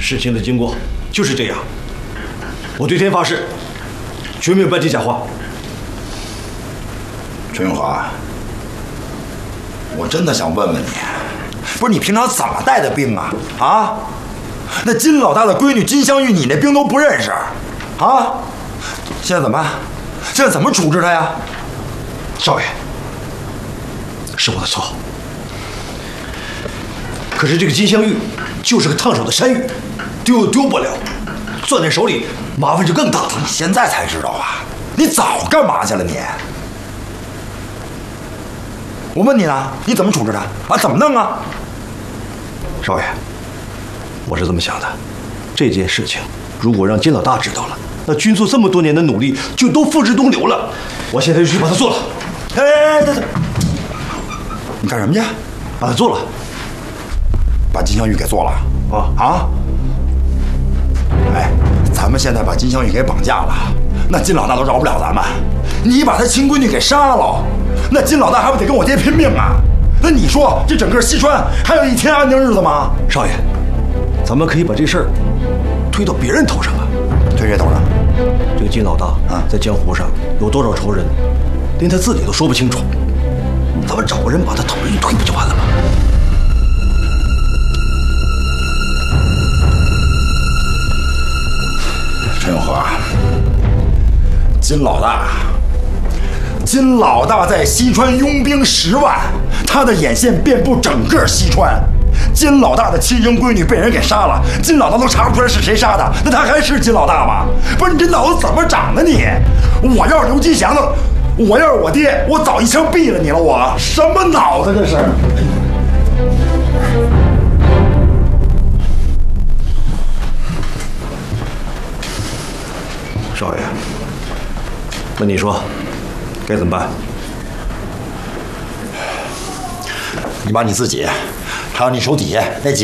事情的经过就是这样。我对天发誓，绝没有半句假话。 陈永华，我真的想问问你，不是你平常怎么带的兵啊？啊？那金老大的闺女金镶玉，你那兵都不认识，啊？现在怎么办？现在怎么处置他呀？ 少爷，是我的错。可是这个金镶玉就是个烫手的山芋，丢又丢不了，攥在手里麻烦就更大了。 你现在才知道啊？你早干嘛去了你？我问你呢，你怎么处置他啊？怎么弄啊？ 少爷，我是这么想的，这件事情如果让金老大知道了，那军座这么多年的努力就都付之东流了。我现在就去把他做了。 哎，等，你干什么去？ 把他做了。 把金镶玉给做了啊！ 哎，咱们现在把金镶玉给绑架了，那金老大都饶不了咱们。你把他亲闺女给杀了，那金老大还不得跟我爹拼命啊？那你说这整个西川还有一天安宁日子吗？ 少爷，咱们可以把这事儿推到别人头上啊。 推谁头上？ 这个金老大在江湖上有多少仇人，连他自己都说不清楚。咱们找个人把他头一推，不就完了吗？ 陈永和，金老大在西川拥兵10万，他的眼线遍布整个西川。金老大的亲生闺女被人给杀了，金老大都查不出来是谁杀的，那他还是金老大吗？不是你这脑子怎么长的你？我要是刘金祥的，我要是我爹，我早一枪毙了你了。我什么脑子这是？ 少爷，那你说该怎么办？ 你把你自己，还有你手底下那几